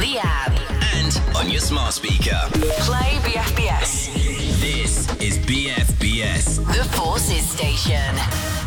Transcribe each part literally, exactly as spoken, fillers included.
the app and on your smart speaker. Play B F B S. This is B F B S, The Forces Station.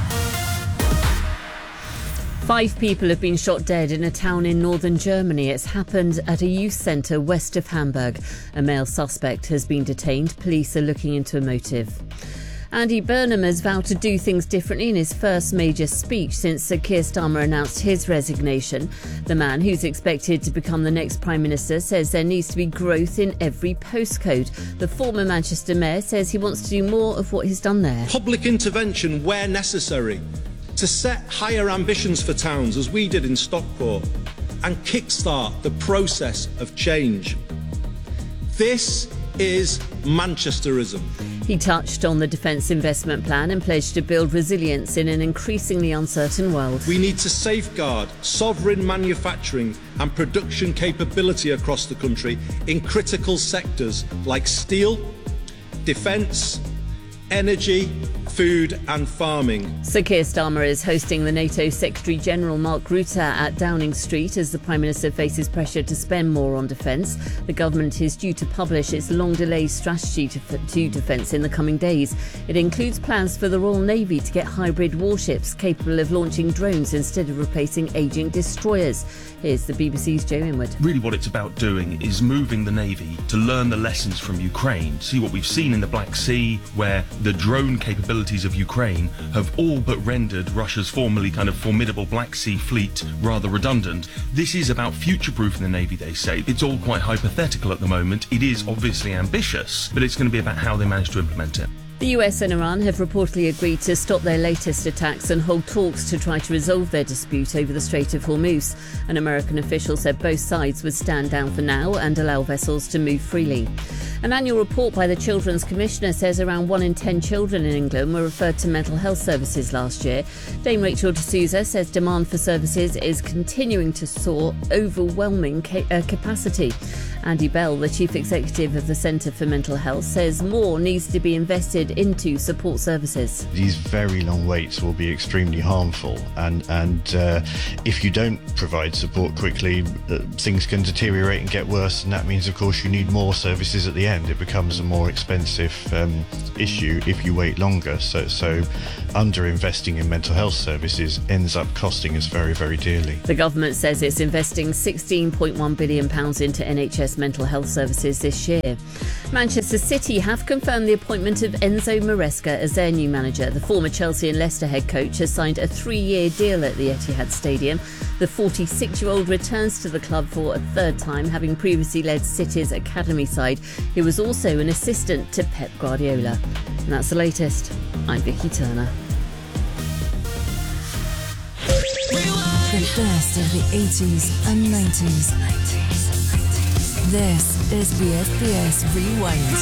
Five people have been shot dead in a town in northern Germany. It's happened at a youth centre west of Hamburg. A male suspect has been detained. Police are looking into a motive. Andy Burnham has vowed to do things differently in his first major speech since Sir Keir Starmer announced his resignation. The man, who's expected to become the next Prime Minister, says there needs to be growth in every postcode. The former Manchester Mayor says he wants to do more of what he's done there. Public intervention where necessary, to set higher ambitions for towns as we did in Stockport and kickstart the process of change. This is Manchesterism. He touched on the defence investment plan and pledged to build resilience in an increasingly uncertain world. We need to safeguard sovereign manufacturing and production capability across the country in critical sectors like steel, defence, energy, food and farming. Sir Keir Starmer is hosting the NATO Secretary-General Mark Rutte at Downing Street as the Prime Minister faces pressure to spend more on defence. The government is due to publish its long-delayed strategy to, to defence in the coming days. It includes plans for the Royal Navy to get hybrid warships capable of launching drones instead of replacing ageing destroyers. Here's the B B C's Joe Inwood. Really what it's about doing is moving the Navy to learn the lessons from Ukraine, see what we've seen in the Black Sea, where the drone capabilities of Ukraine have all but rendered Russia's formerly kind of formidable Black Sea fleet rather redundant. This is about future-proofing the Navy, they say. It's all quite hypothetical at the moment. It is obviously ambitious, but it's going to be about how they manage to implement it. The U S and Iran have reportedly agreed to stop their latest attacks and hold talks to try to resolve their dispute over the Strait of Hormuz. An American official said both sides would stand down for now and allow vessels to move freely. An annual report by the Children's Commissioner says around one in ten children in England were referred to mental health services last year. Dame Rachel D'Souza says demand for services is continuing to soar, overwhelming ca- uh, capacity. Andy Bell, the Chief Executive of the Centre for Mental Health, says more needs to be invested into support services. These very long waits will be extremely harmful, and, and uh, if you don't provide support quickly, uh, things can deteriorate and get worse, and that means, of course, you need more services at the end. It becomes a more expensive um, issue if you wait longer. So, so under-investing in mental health services ends up costing us very, very dearly. The government says it's investing sixteen point one billion pounds into N H S mental health services this year. Manchester City have confirmed the appointment of Enzo Maresca as their new manager. The former Chelsea and Leicester head coach has signed a three-year deal at the Etihad Stadium. The forty-six-year-old returns to the club for a third time, having previously led City's academy side. He was also an assistant to Pep Guardiola. And that's the latest. I'm Vicky Turner. The best of the eighties and nineties. This is B F B S Rewind.